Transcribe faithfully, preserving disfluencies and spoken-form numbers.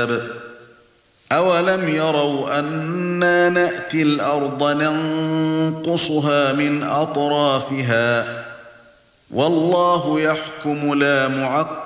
الكتاب أولم يروا أنا نأتي الأرض ننقصها من أطرافها والله يحكم لا معقب